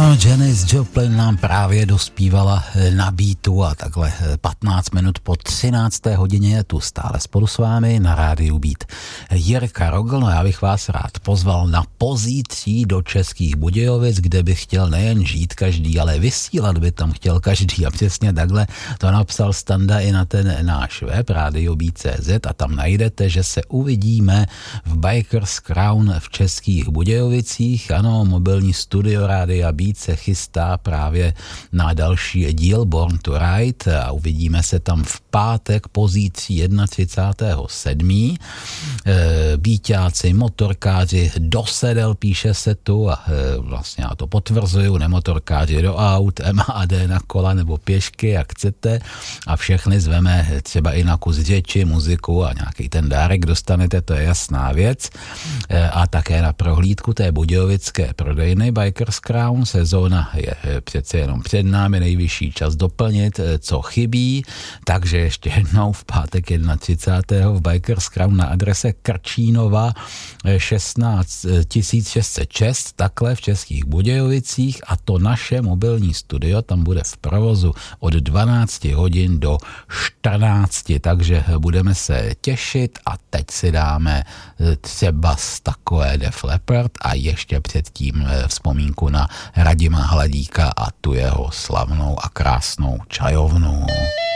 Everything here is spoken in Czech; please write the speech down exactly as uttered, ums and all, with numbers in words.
Ano, Janis Joplin nám právě dospívala na beatu a takhle patnáct minut po třinácté hodině je tu stále spolu s vámi na rádiu Beat Jirka Rogl. No já bych vás rád pozval na pozítří do Českých Budějovic, kde bych chtěl nejen žít každý, ale vysílat by tam chtěl každý a přesně takhle to napsal Standa i na ten náš web radio beat tečka cé zet a tam najdete, že se uvidíme v Bikers Crown v Českých Budějovicích. Ano, mobilní studio rádia Beat se chystá právě na další díl Born to Ride a uvidíme se tam v pátek pozítří třicátého prvního sedmého E, bíťáci, motorkáři do sedel, píše se tu a e, vlastně já to potvrzuju, nemotorkáři do aut, em há dé na kola nebo pěšky, jak chcete a všechny zveme třeba i na kus řeči, muziku a nějaký ten dárek dostanete, to je jasná věc e, a také na prohlídku té budějovické prodejny Bikers Crown. Sezóna je přece jenom před námi, nejvyšší čas doplnit, co chybí, takže ještě jednou v pátek třicátého prvního v Bikers Crown na adrese Krčínova šestnáct tisíc šest set šest, takhle v Českých Budějovicích a to naše mobilní studio tam bude v provozu od dvanáct hodin do čtrnácti, takže budeme se těšit a teď si dáme třeba z takové Def Leppard a ještě předtím vzpomínku na Radima Hladíka a tu jeho slavnou a krásnou čajovnu.